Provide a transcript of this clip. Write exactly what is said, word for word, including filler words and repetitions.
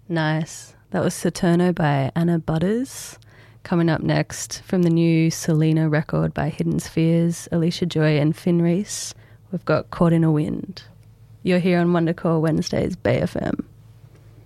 Nice. That was Saturno by Anna Butters. Coming up next, from the new Selena record by Hidden Spheres, Alicia Joy and Finn Reese, we've got Caught in a Wind. You're here on Wondercore Wednesdays, Bay F M.